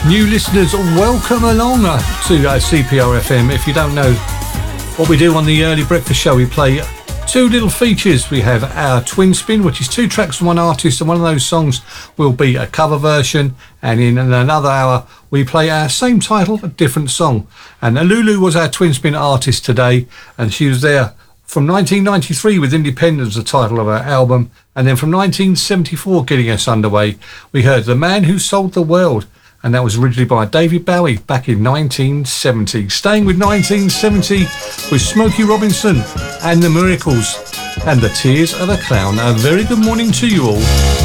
New listeners, welcome along to CPR FM. If you don't know what we do on the early breakfast show, we play two little features. We have our Twin Spin, which is two tracks from one artist, and one of those songs will be a cover version, and in another hour we play our same title, a different song. And Lulu was our Twin Spin artist today, and she was there from 1993 with Independence, the title of her album, and then from 1974 getting us underway we heard The Man Who Sold the World, and that was originally by David Bowie back in 1970. Staying with 1970 with Smokey Robinson and the Miracles and The Tears of a Clown. A very good morning to you all.